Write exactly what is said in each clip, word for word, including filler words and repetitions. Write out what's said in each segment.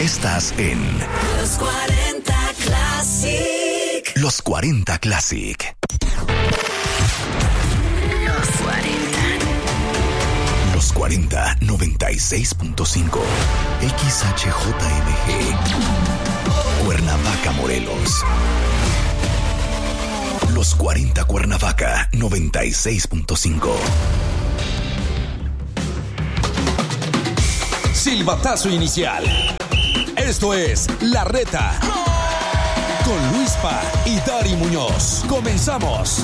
Estás en Los cuarenta Classic. Los cuarenta Classic. Los cuarenta. Los cuarenta, noventa y seis punto cinco. X H J M G. Cuernavaca, Morelos. Los cuarenta Cuernavaca, noventa y seis punto cinco. Silbatazo inicial. Esto es La Reta. Con Luispa y Dari Muñoz. Comenzamos.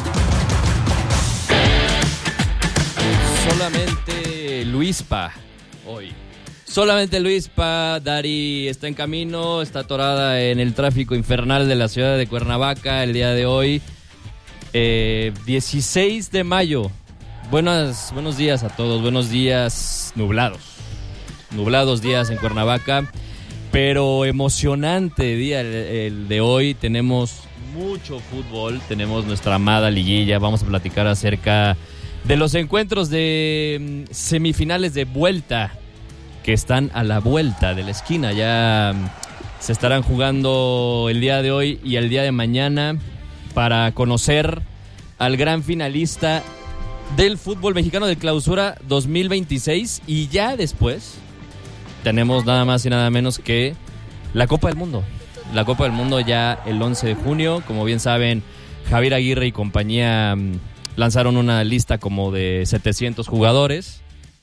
Solamente Luispa hoy. Solamente Luispa. Dari está en camino, está atorada en el tráfico infernal de la ciudad de Cuernavaca el día de hoy. Eh, dieciséis de mayo. Buenas, buenos días a todos. Buenos días nublados. Nublados días en Cuernavaca. Pero emocionante día el, el de hoy. Tenemos mucho fútbol. Tenemos nuestra amada liguilla. Vamos a platicar acerca de los encuentros de semifinales de vuelta que están a la vuelta de la esquina. Ya se estarán jugando el día de hoy y el día de mañana para conocer al gran finalista del fútbol mexicano de Clausura dos mil veintiséis. Y ya después tenemos nada más y nada menos que la Copa del Mundo. La Copa del Mundo ya el once de junio. Como bien saben, Javier Aguirre y compañía lanzaron una lista como de setecientos jugadores.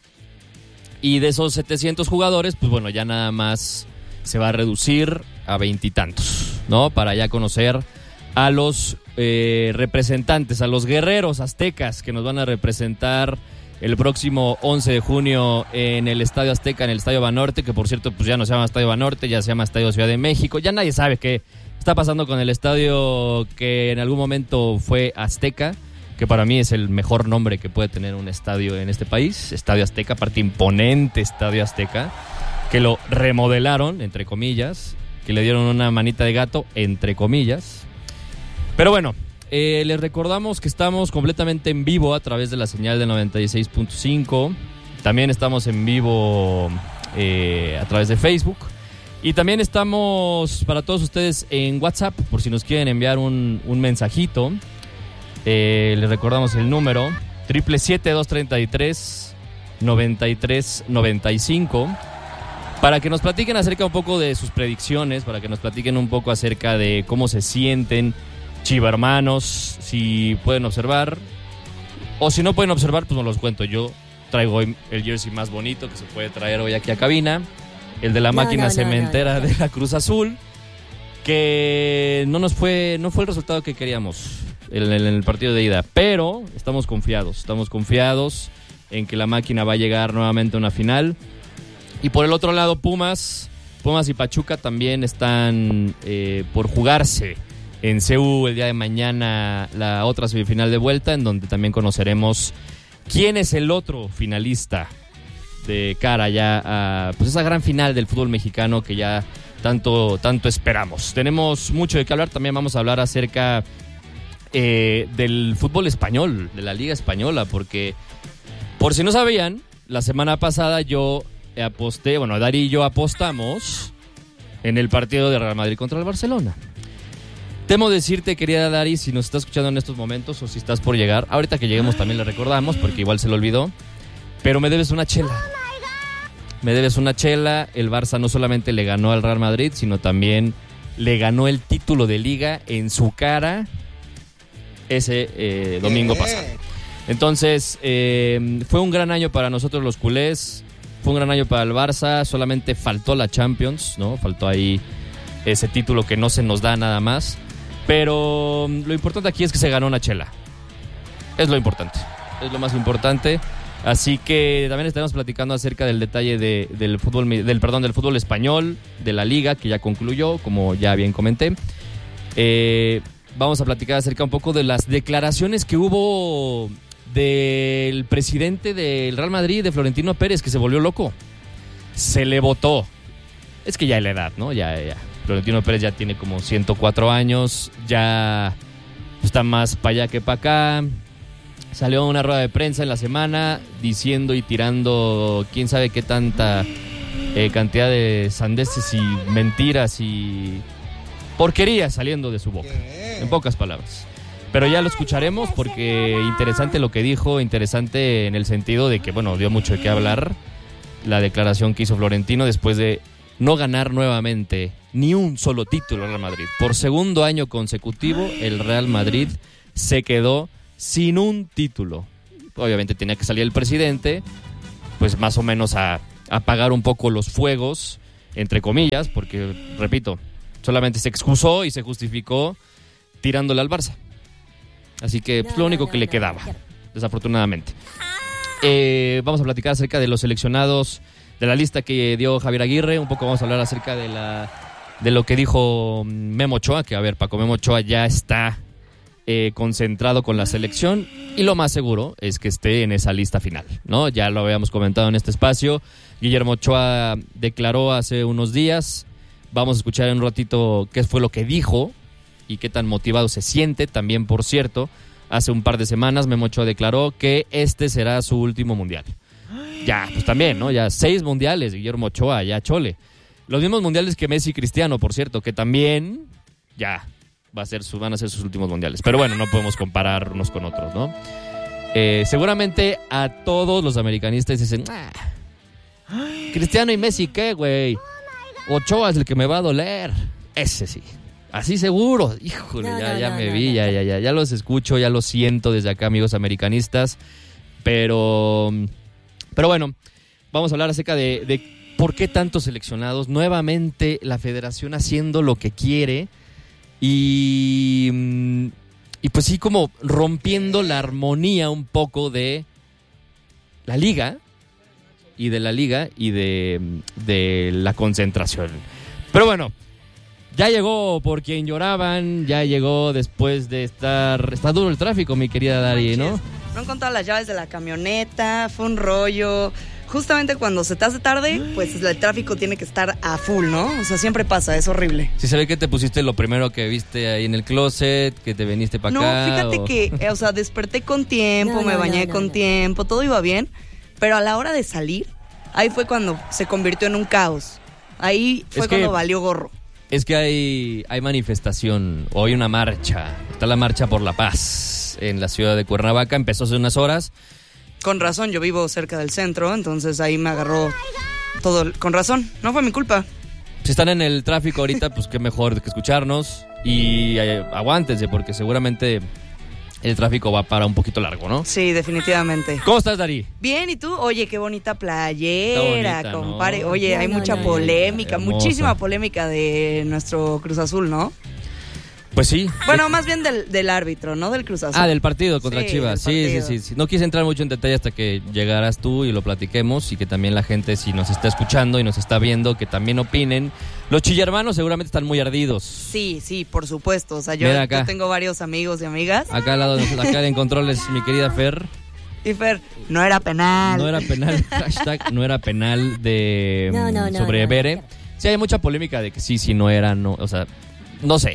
Y de esos setecientos jugadores, pues bueno, ya nada más se va a reducir a veintitantos, ¿no? Para ya conocer a los eh, representantes, a los guerreros aztecas que nos van a representar el próximo once de junio en el Estadio Azteca, en el Estadio Banorte, que por cierto pues ya no se llama Estadio Banorte, ya se llama Estadio Ciudad de México. Ya nadie sabe qué está pasando con el estadio que en algún momento fue Azteca, que para mí es el mejor nombre que puede tener un estadio en este país. Estadio Azteca, parte imponente Estadio Azteca, que lo remodelaron, entre comillas, que le dieron una manita de gato, entre comillas. Pero bueno, eh, les recordamos que estamos completamente en vivo a través de la señal de noventa y seis punto cinco. También estamos en vivo eh, a través de Facebook. Y también estamos para todos ustedes en WhatsApp, por si nos quieren enviar un, un mensajito. Eh, les recordamos el número siete siete siete, dos tres tres, nueve tres nueve cinco, para que nos platiquen acerca un poco de sus predicciones, para que nos platiquen un poco acerca de cómo se sienten chivermanos, si pueden observar, o si no pueden observar, pues no los cuento. Yo traigo hoy el jersey más bonito que se puede traer hoy aquí a cabina, el de la no, máquina no, no, cementera no, no. de la Cruz Azul, que no nos fue, no fue el resultado que queríamos en el, en el partido de ida, pero estamos confiados, estamos confiados en que la máquina va a llegar nuevamente a una final. Y por el otro lado, Pumas, Pumas y Pachuca también están eh, por jugarse en C U el día de mañana la otra semifinal de vuelta, en donde también conoceremos quién es el otro finalista de cara ya a pues esa gran final del fútbol mexicano que ya tanto, tanto esperamos. Tenemos mucho de qué hablar. También vamos a hablar acerca eh, del fútbol español, de la Liga Española, porque por si no sabían, la semana pasada yo aposté, bueno, Dari y yo apostamos en el partido de Real Madrid contra el Barcelona. Temo decirte, querida Dari, si nos está escuchando en estos momentos o si estás por llegar, ahorita que lleguemos también le recordamos, porque igual se lo olvidó, pero me debes una chela. Me debes una chela. El Barça no solamente le ganó al Real Madrid, sino también le ganó el título de Liga en su cara ese eh, domingo pasado. Entonces, eh, fue un gran año para nosotros los culés, fue un gran año para el Barça, solamente faltó la Champions, ¿no? Faltó ahí ese título que no se nos da nada más. Pero lo importante aquí es que se ganó una chela. Es lo importante. Es lo más importante. Así que también estaremos platicando acerca del detalle de, del fútbol, del perdón, del fútbol español, de la liga que ya concluyó, como ya bien comenté. Eh, vamos a platicar acerca un poco de las declaraciones que hubo del presidente del Real Madrid, de Florentino Pérez, que se volvió loco. Se le votó. Es que ya es la edad, ¿no? Ya, ya. Florentino Pérez ya tiene como ciento cuatro años, ya está más para allá que para acá. Salió una rueda de prensa en la semana diciendo y tirando quién sabe qué tanta eh, cantidad de sandeces y mentiras y porquerías saliendo de su boca, en pocas palabras. Pero ya lo escucharemos porque interesante lo que dijo, interesante en el sentido de que, bueno, dio mucho de qué hablar la declaración que hizo Florentino después de no ganar nuevamente ni un solo título al Real Madrid. Por segundo año consecutivo, el Real Madrid se quedó sin un título. Obviamente tenía que salir el presidente, pues más o menos a apagar un poco los fuegos, entre comillas, porque, repito, solamente se excusó y se justificó tirándole al Barça. Así que pues, lo único que le quedaba, desafortunadamente. Eh, vamos a platicar acerca de los seleccionados de la lista que dio Javier Aguirre. Un poco vamos a hablar acerca de la de lo que dijo Memo Ochoa, que a ver, Paco Memo Ochoa ya está eh, concentrado con la selección y lo más seguro es que esté en esa lista final, ¿no? Ya lo habíamos comentado en este espacio. Guillermo Ochoa declaró hace unos días. Vamos a escuchar en un ratito qué fue lo que dijo y qué tan motivado se siente. También, por cierto, hace un par de semanas Memo Ochoa declaró que este será su último mundial. Ya, pues también, ¿no? Ya seis mundiales, Guillermo Ochoa, ya chole. Los mismos mundiales que Messi y Cristiano, por cierto, que también ya va a ser su, van a ser sus últimos mundiales. Pero bueno, no podemos comparar unos con otros, ¿no? Eh, seguramente a todos los americanistas dicen, ah, Cristiano y Messi, ¿qué, güey? Ochoa es el que me va a doler. Ese sí. Así seguro. Híjole, no, ya, no, ya no, me no, vi, no, ya, no. ya, ya, ya los escucho, ya los siento desde acá, amigos americanistas. Pero, pero bueno, vamos a hablar acerca de, de por qué tantos seleccionados. Nuevamente la federación haciendo lo que quiere y, y pues sí, como rompiendo la armonía un poco de la liga y de la liga y de, de la concentración. Pero bueno, ya llegó por quien lloraban, ya llegó después de estar... Está duro el tráfico, mi querida Dari, ¿no? No han contado las llaves de la camioneta, fue un rollo. Justamente cuando se te hace tarde, pues el tráfico tiene que estar a full, ¿no? O sea, siempre pasa, es horrible. Sí, se ve que te pusiste lo primero que viste ahí en el closet, que te viniste para no, acá. No, fíjate o... que, o sea, desperté con tiempo, no, me no, bañé no, no, con no. tiempo, todo iba bien, pero a la hora de salir, ahí fue cuando se convirtió en un caos. Ahí fue es cuando que... valió gorro. Es que hay, hay manifestación, hoy una marcha, está la marcha por la paz en la ciudad de Cuernavaca, empezó hace unas horas. Con razón, yo vivo cerca del centro, entonces ahí me agarró todo, con razón, no fue mi culpa. Si están en el tráfico ahorita, pues qué mejor que escucharnos y eh, aguántense porque seguramente el tráfico va para un poquito largo, ¿no? Sí, definitivamente. ¿Cómo estás, Dari? Bien, ¿y tú? Oye, qué bonita playera, bonita, compare. ¿No? Oye, no, hay no, mucha no, polémica, no, muchísima polémica de nuestro Cruz Azul, ¿no? Pues sí. Bueno, más bien del, del árbitro, ¿no? Del Cruz Azul. Ah, del partido contra sí, Chivas. Sí, sí, sí, sí. No quise entrar mucho en detalle hasta que llegaras tú y lo platiquemos y que también la gente, si nos está escuchando y nos está viendo, que también opinen. Los chillermanos seguramente están muy ardidos. Sí, sí, por supuesto. O sea, yo, yo tengo varios amigos y amigas. Acá al lado, acá en controles, mi querida Fer. Y Fer, no era penal. No era penal, hashtag no era penal de no, no, no, sobre no, Bere. No, no. Sí, hay mucha polémica de que sí, sí, no era, no, o sea, no sé.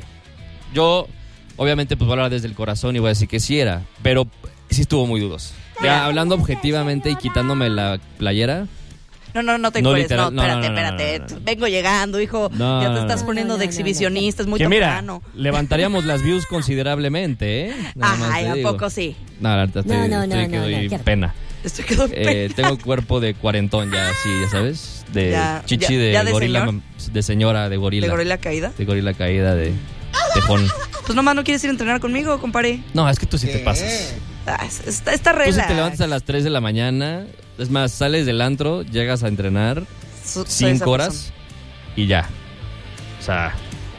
Yo, obviamente, pues voy a hablar desde el corazón y voy a decir que sí era, pero sí estuvo muy dudoso. Ya, hablando objetivamente y quitándome la playera. No, no, no te no, encueres, no, no, espérate, no, no, espérate. No, no, no, no. Vengo llegando, hijo. No, ya te estás no, poniendo no, de no, exhibicionista, es muy que temprano. Mira, levantaríamos las views considerablemente, ¿eh? Ay, ¿a poco sí? No, la verdad, estoy, no, no, estoy no, que doy no, no, pena. Estoy que doy pena. Eh, tengo cuerpo de cuarentón ya, sí, ya sabes. De ya, chichi ya, de, ya de gorila, señor? de señora, de gorila. ¿De gorila caída? De gorila caída, de tejón. Pues nomás no quieres ir a entrenar conmigo, compadre. No, es que tú sí te pasas. Ah, esta, esta regla. Tú sí te levantas a las tres de la mañana, es más, sales del antro, llegas a entrenar so, cinco horas persona. Y ya. O sea,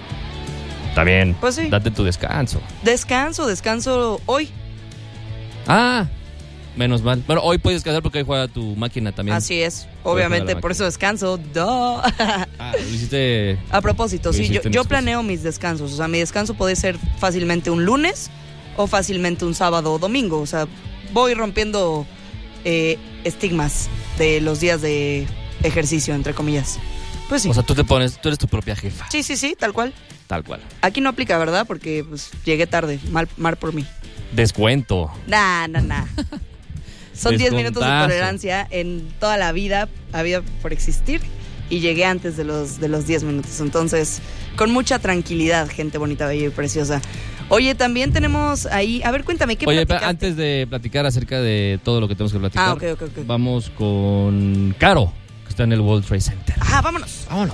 está bien. Pues sí. Date tu descanso. Descanso, descanso hoy. Ah, menos mal. Bueno, hoy puedes descansar porque hoy juega tu máquina también. Así es, obviamente, por eso descanso. Duh. Ah, lo hiciste. A propósito, sí, yo, yo planeo mis descansos. O sea, mi descanso puede ser fácilmente un lunes o fácilmente un sábado o domingo. O sea, voy rompiendo eh, estigmas de los días de ejercicio, entre comillas. Pues sí. O sea, tú te pones, tú eres tu propia jefa. Sí, sí, sí, tal cual. Tal cual. Aquí no aplica, ¿verdad? Porque pues llegué tarde, mal, mal por mí. Descuento. Nah, nah, nah. Son diez minutos de tolerancia en toda la vida, había por existir. y llegué antes de los, de los diez minutos. Entonces, con mucha tranquilidad, gente bonita, bella y preciosa. Oye, también tenemos ahí... A ver, cuéntame, ¿qué Oye, platicaste? antes de platicar acerca de todo lo que tenemos que platicar, Ah, ok, ok, ok. vamos con Caro, que está en el World Trade Center. Ajá, vámonos. Vámonos.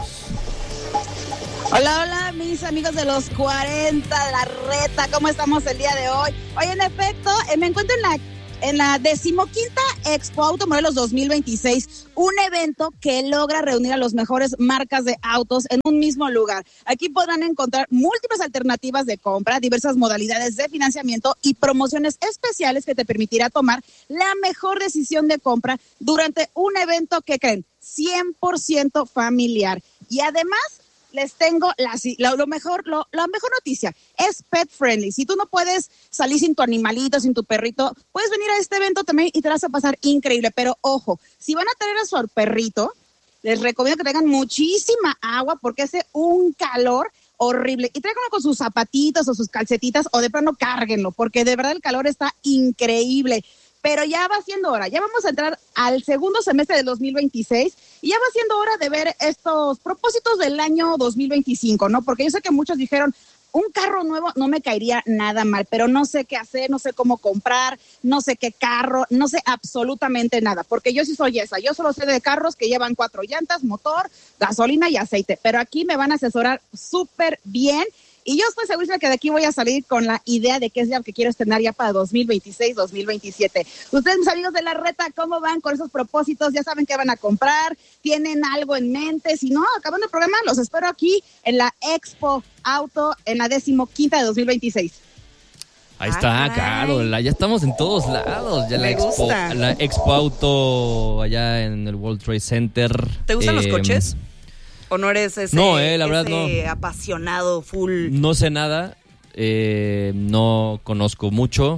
Hola, hola, mis amigos de los cuarenta, la reta, ¿cómo estamos el día de hoy? Oye, en efecto, eh, me encuentro en la en la decimoquinta Expo Auto Morelos dos mil veintiséis, un evento que logra reunir a las mejores marcas de autos en un mismo lugar. Aquí podrán encontrar múltiples alternativas de compra, diversas modalidades de financiamiento y promociones especiales que te permitirá tomar la mejor decisión de compra durante un evento que creen cien por ciento familiar. Y además, les tengo la, la, lo mejor, lo, la mejor noticia, es pet friendly. Si tú no puedes salir sin tu animalito, sin tu perrito, puedes venir a este evento también y te vas a pasar increíble. Pero ojo, si van a traer a su perrito, les recomiendo que tengan muchísima agua porque hace un calor horrible. Y tráiganlo con sus zapatitos o sus calcetitas o de plano cárguenlo porque de verdad el calor está increíble. Pero ya va siendo hora, ya vamos a entrar al segundo semestre del dos mil veintiséis y ya va siendo hora de ver estos propósitos del año dos mil veinticinco, ¿no? Porque yo sé que muchos dijeron, un carro nuevo no me caería nada mal, pero no sé qué hacer, no sé cómo comprar, no sé qué carro, no sé absolutamente nada, porque yo sí soy esa, yo solo sé de carros que llevan cuatro llantas, motor, gasolina y aceite, pero aquí me van a asesorar súper bien. Y yo estoy segura que de aquí voy a salir con la idea de qué es lo que quiero estrenar ya para dos mil veintiséis, dos mil veintisiete. Ustedes, mis amigos de la reta, ¿cómo van con esos propósitos? ¿Ya saben qué van a comprar? ¿Tienen algo en mente? Si no, acabando el programa, los espero aquí en la Expo Auto en la decimoquinta de dos mil veintiséis. Ahí está, Ay. Caro, la- ya estamos en todos lados. Ya la Me Expo, gusta. la Expo Auto allá en el World Trade Center. ¿Te gustan los Eh, coches? ¿O no eres ese, No, eh, la verdad ese no. apasionado, full? No sé nada, eh, no conozco mucho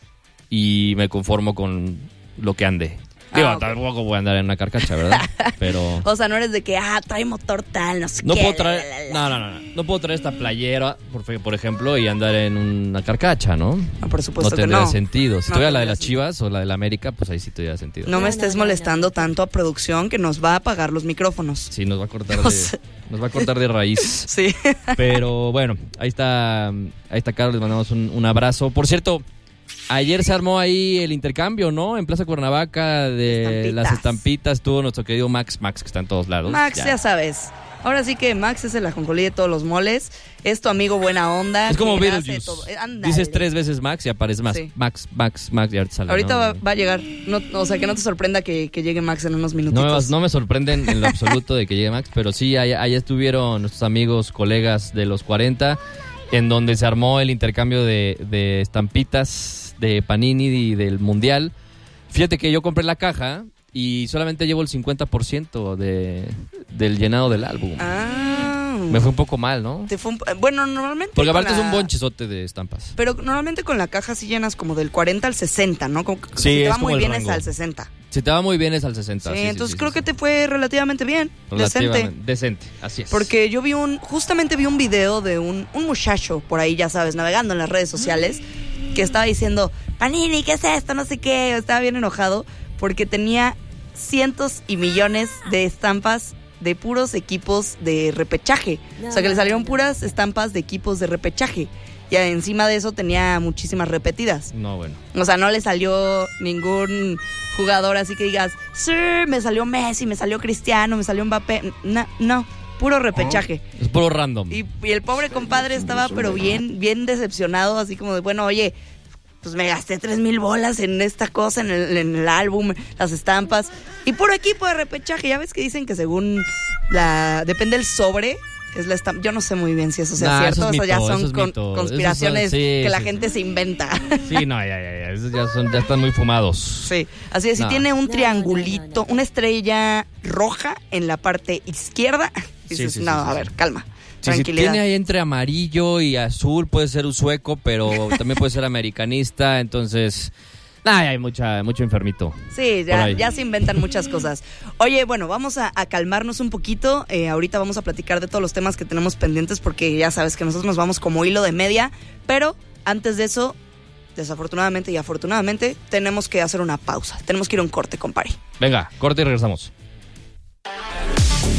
y me conformo con lo que ande. Digo, Ah, ok. tampoco voy a andar en una carcacha, ¿verdad? Pero O sea, no eres de que, ah, trae motor tal, no sé no qué. puedo la, traer, la, la, no, la. no, no, no, no puedo traer esta playera, por, fe- por ejemplo, y andar en una carcacha, ¿no? No, por No supuesto que tendría no. sentido. Si No tuviera la de tendría las sentido. Chivas o la de la América, pues ahí sí tendría sentido. No me estés molestando tanto a producción que nos va a apagar los micrófonos. Sí, nos va a cortar O de, sea- nos va a cortar de raíz. Sí. Pero bueno, ahí está, ahí está Carlos, les mandamos un, un abrazo. Por cierto, ayer se armó ahí el intercambio, ¿no? En Plaza Cuernavaca de Estampitas. las estampitas, tuvo nuestro querido Max, Max que está en todos lados. Max, ya. sabes. Ahora sí que Max es el ajonjolí de todos los moles. Es tu amigo buena onda. Es como que hace Beetlejuice. todo. Eh, ándale. Dices tres veces Max y aparece más. Sí. Max, Max, Max y ahorita sale. Ahorita ¿no? va, va a llegar. No, o sea, que no te sorprenda que, que llegue Max en unos No me, minutitos. no me sorprenden en lo absoluto de que llegue Max, pero sí, allá, allá estuvieron nuestros amigos, colegas de los cuarenta, en donde se armó el intercambio de, de estampitas de Panini y del Mundial. Fíjate que yo compré la caja y solamente llevo el cincuenta por ciento de, del llenado del álbum. Ah. Me fue un poco mal, ¿no? Te fue un- bueno, normalmente. Porque con aparte es la- un bonchezote de estampas. Pero normalmente con la caja sí llenas como del cuarenta al sesenta, ¿no? Como que Sí, si te es va como muy el bien rango. es al sesenta. Si te va muy bien es al sesenta. Sí, sí, sí, entonces sí, creo sí, que sí. te fue relativamente bien. Decente. Relativamente decente, así es. Porque yo vi un, justamente vi un video de un, un muchacho por ahí, ya sabes, navegando en las redes sociales, que estaba diciendo, Panini, ¿qué es esto? No sé qué. Estaba bien enojado porque tenía cientos y millones de estampas de puros equipos de repechaje. O sea, que le salieron puras estampas de equipos de repechaje. Y encima de eso tenía muchísimas repetidas. No, bueno. O sea, no le salió ningún jugador así que digas, sí, me salió Messi, me salió Cristiano, me salió Mbappé. No, no, puro repechaje. Es puro random. Y, y el pobre compadre estaba pero bien, bien decepcionado, así como de, bueno, oye, pues me gasté tres mil bolas en esta cosa, en el, en el álbum, las estampas. Y puro equipo de repechaje. Ya ves que dicen que según la... depende del sobre... Es la estampa. Yo no sé muy bien si eso sea Nah, cierto. eso es Eso ya mito, son eso es con- mito. conspiraciones Esos son- sí, que la sí, gente sí. se inventa. Sí, no, ya, ya, ya. Esos ya, son, ya están muy fumados. Sí, así es, si No. tiene un No, triangulito, no, no, no. una estrella roja en la parte izquierda, dices, sí, sí, no, sí, a sí. ver, calma, Sí, si tranquilidad. tiene ahí entre amarillo y azul, puede ser un sueco, pero también puede ser americanista, entonces... Nah, hay mucha, mucho enfermito. Sí, por ya, ahí. ya se inventan muchas cosas. Oye, bueno, vamos a, a calmarnos un poquito. Eh, ahorita vamos a platicar de todos los temas que tenemos pendientes porque ya sabes que nosotros nos vamos como hilo de media. Pero antes de eso, desafortunadamente y afortunadamente, tenemos que hacer una pausa. Tenemos que ir a un corte, compadre. Venga, corte y regresamos.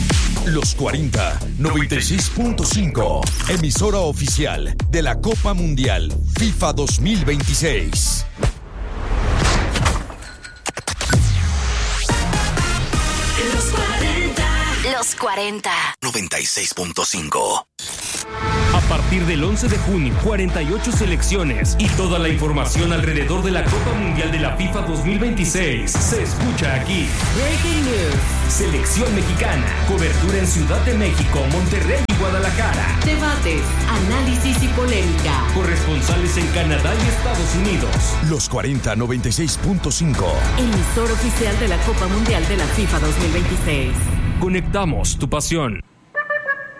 Los cuarenta, noventa y seis punto cinco. Emisora oficial de la Copa Mundial FIFA dos mil veintiséis. Los cuarenta. Los cuarenta. noventa y seis punto cinco. A partir del once de junio, cuarenta y ocho selecciones y toda la información alrededor de la Copa Mundial de la FIFA dos mil veintiséis se escucha aquí. Breaking News. Selección mexicana. Cobertura en Ciudad de México, Monterrey y Guadalajara. Debates, análisis y polémica. Corresponsales en Canadá y Estados Unidos. Los cuarenta, noventa y seis punto cinco. Emisor oficial de la Copa Mundial de la FIFA dos mil veintiséis. Conectamos tu pasión.